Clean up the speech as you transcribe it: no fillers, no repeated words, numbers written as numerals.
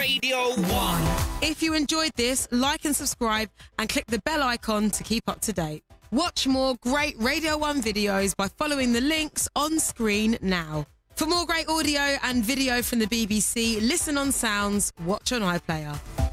Radio 1. If you enjoyed this, like and subscribe and click the bell icon to keep up to date. Watch more great Radio 1 videos by following the links on screen now. For more great audio and video from the BBC, listen on Sounds, watch on iPlayer.